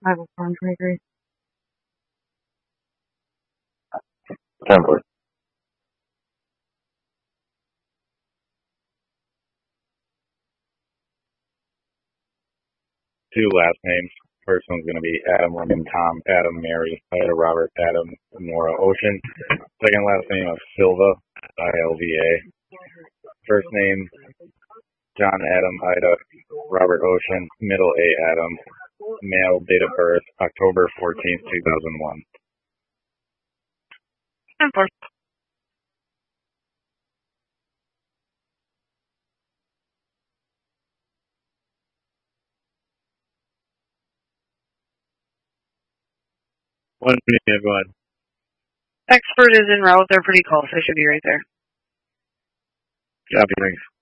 504-23. Template. Two last names. First one's going to be Adam Roman Tom, Adam Mary, Ida Robert, Adam Nora Ocean. Second last name of Silva, ILVA. First name John Adam Ida Robert Ocean, middle A Adam, male, date of birth October 14th, 2001. And 4. One minute, everyone. Expert is en route. They're pretty close. I should be right there. Copy, thanks.